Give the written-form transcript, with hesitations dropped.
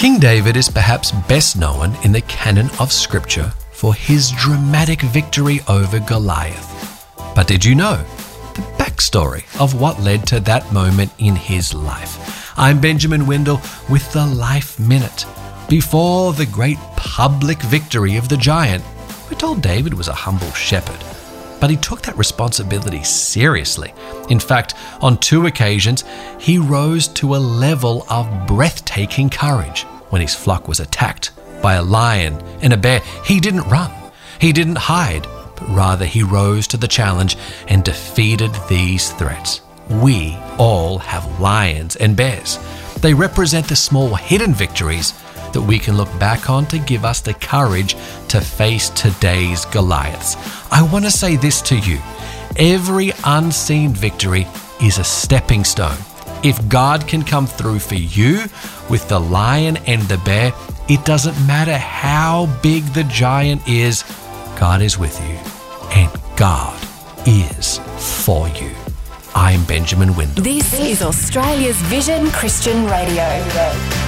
King David is perhaps best known in the canon of Scripture for his dramatic victory over Goliath. But did you know the backstory of what led to that moment in his life? I'm Benjamin Windle with the Life Minute. Before the great public victory of the giant, we're told David was a humble shepherd, but he took that responsibility seriously. In fact, on 2 occasions, he rose to a level of breathtaking courage. When his flock was attacked by a lion and a bear, he didn't run, he didn't hide, but rather he rose to the challenge and defeated these threats. We all have lions and bears. They represent the small hidden victories that we can look back on to give us the courage to face today's Goliaths. I want to say this to you. Every unseen victory is a stepping stone. If God can come through for you with the lion and the bear, it doesn't matter how big the giant is, God is with you and God is for you. I'm Benjamin Windle. This is Australia's Vision Christian Radio.